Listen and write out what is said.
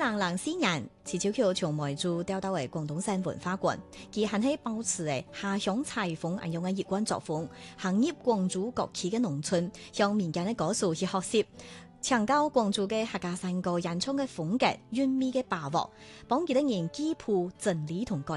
人梁思人，池潮橋從梅州調到為廣東省文化館，佢係喺保持嘅下鄉采風一樣嘅業慣作風，行入廣州各區嘅農村，向民間嘅歌手去學習，強調廣州嘅客家山歌演唱嘅風格、韻味嘅把握，幫佢哋人記譜真理同改